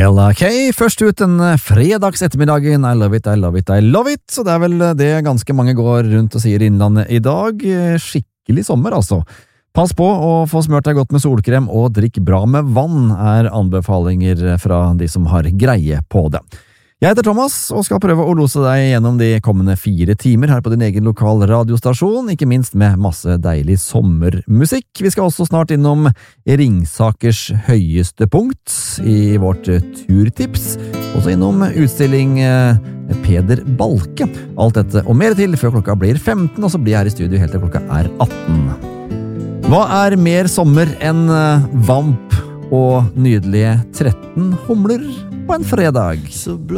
Ella K, først ut den fredagsettermiddagen. I love it, I love it, I love it. Så det er vel det ganske mange går rundt og sier i Innlandet i dag. Skikkelig sommer, altså. Pass på å få smørt deg godt med solkrem, og drikk bra med vann, er anbefalinger fra de som har greie på det. Jeg heter Thomas, og skal prøve å lose deg gjennom de kommende 4 timer her på din egen lokal radiostasjon, ikke minst med masse deilig sommermusikk. Vi skal også snart innom Ringsakers høyeste punkt i vårt turtips, også innom utstilling Peder Balke. Alt dette og mer til før klokka blir 15, og så blir jeg her i studio helt til klokka er 18. Hva er mer sommer enn vamp og nydelige 13 humler på en fredag?